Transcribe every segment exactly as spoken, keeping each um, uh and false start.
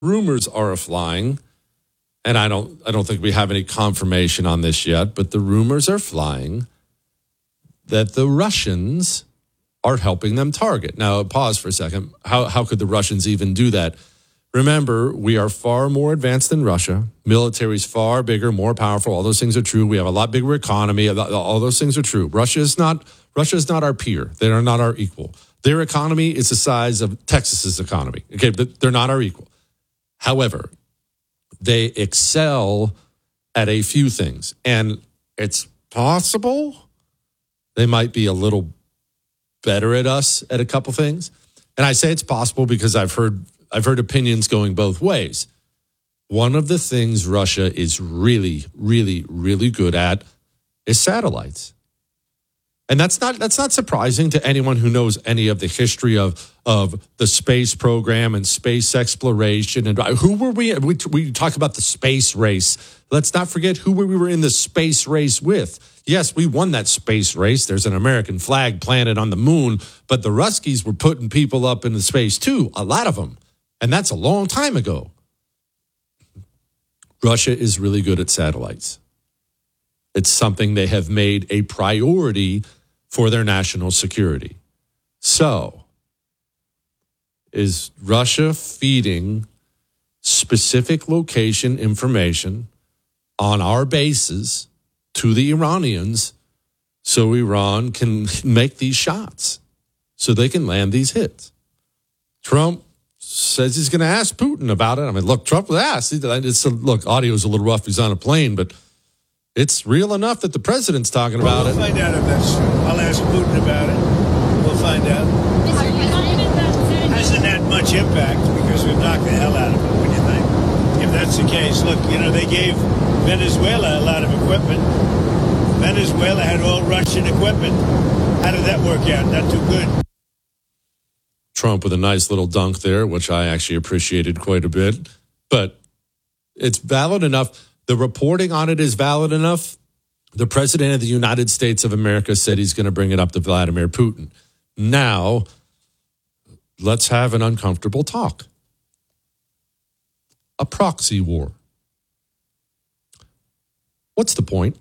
rumors are flying, and I don't I don't think we have any confirmation on this yet, but the rumors are flying that the Russians are helping them target. Now, pause for a second. How how could the Russians even do that? Remember, we are far more advanced than Russia. Military's far bigger, more powerful. All those things are true. We have a lot bigger economy. All those things are true. Russia is not Russia is not our peer. They are not our equal. Their economy is the size of Texas's economy. Okay, but they're not our equal. However, they excel at a few things, and it's possible they might be a little better at us at a couple things. And I say it's possible because I've heard I've heard opinions going both ways. One of the things Russia is really, really, really good at is satellites. And that's not that's not surprising to anyone who knows any of the history of, of the space program and space exploration. And who were we? We, we talk about the space race. Let's not forget who we were in the space race with. Yes, we won that space race. There's an American flag planted on the moon, but the Ruskies were putting people up into space too, a lot of them. And that's a long time ago. Russia is really good at satellites. It's something they have made a priority for their national security. So, is Russia feeding specific location information on our bases to the Iranians so Iran can make these shots, so they can land these hits? Trump says he's going to ask Putin about it. I mean, look, Trump asked. It's a, look, audio's a little rough. He's on a plane, but it's real enough that the president's talking about we'll it. We'll find out if that's true. I'll ask Putin about it. We'll find out. Hasn't had much impact because we've knocked the hell out of it. What do you think? If that's the case, look, you know, they gave Venezuela a lot of equipment. Venezuela had all Russian equipment. How did that work out? Not too good. Trump with a nice little dunk there, which I actually appreciated quite a bit. But it's valid enough. The reporting on it is valid enough. The president of the United States of America said he's going to bring it up to Vladimir Putin. Now, let's have an uncomfortable talk. A proxy war. What's the point?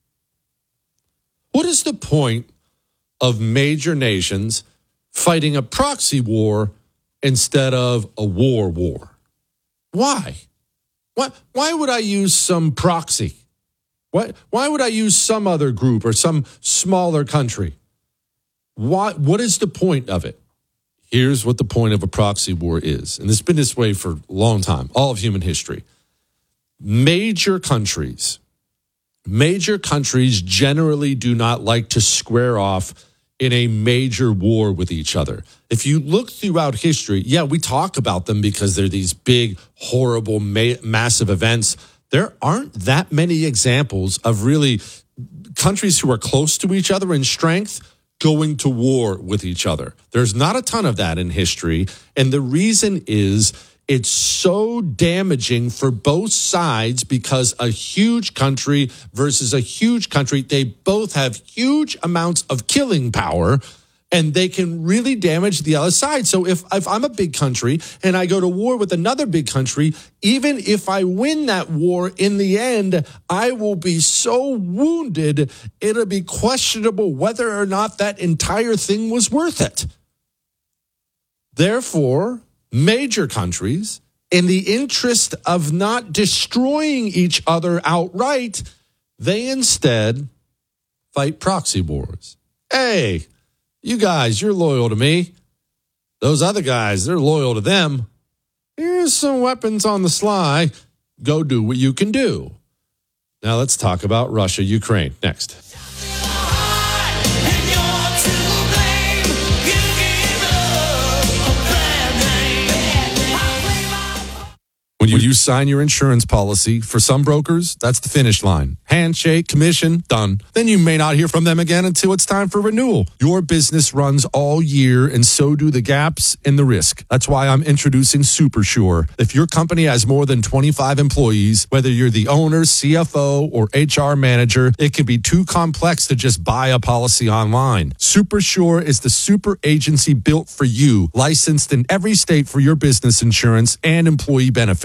What is the point of major nations fighting a proxy war instead of a war war? Why? Why, why would I use some proxy? Why, why would I use some other group or some smaller country? Why, what is the point of it? Here's what the point of a proxy war is. And it's been this way for a long time, all of human history. Major countries, major countries generally do not like to square off in a major war with each other. If you look throughout history, yeah, we talk about them because they're these big, horrible, ma- massive events. There aren't that many examples of really countries who are close to each other in strength going to war with each other. There's not a ton of that in history. And the reason is it's so damaging for both sides because a huge country versus a huge country, they both have huge amounts of killing power and they can really damage the other side. So if, if I'm a big country and I go to war with another big country, even if I win that war in the end, I will be so wounded, it'll be questionable whether or not that entire thing was worth it. Therefore, major countries, in the interest of not destroying each other outright, they instead fight proxy wars. Hey, you guys, you're loyal to me. Those other guys, they're loyal to them. Here's some weapons on the sly. Go do what you can do. Now let's talk about Russia, Ukraine. Next. When you sign your insurance policy, for some brokers, that's the finish line. Handshake, commission, done. Then you may not hear from them again until it's time for renewal. Your business runs all year, and so do the gaps and the risk. That's why I'm introducing SuperSure. If your company has more than twenty-five employees, whether you're the owner, C F O, or H R manager, it can be too complex to just buy a policy online. SuperSure is the super agency built for you, licensed in every state for your business insurance and employee benefits.